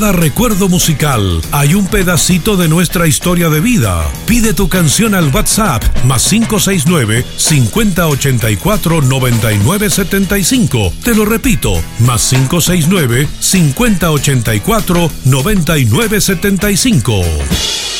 Cada recuerdo musical hay un pedacito de nuestra historia de vida. Pide tu canción al WhatsApp +569 5084 9975. Te lo repito, +569 5084 9975.